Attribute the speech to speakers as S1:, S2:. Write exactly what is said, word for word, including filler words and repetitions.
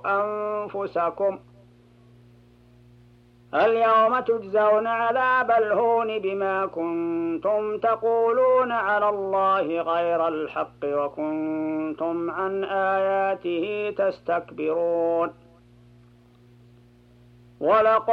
S1: أنفسكم اليوم تجزون عذاب الهون بما كنتم تقولون على الله غير الحق وكنتم عن آياته تستكبرون. ولقد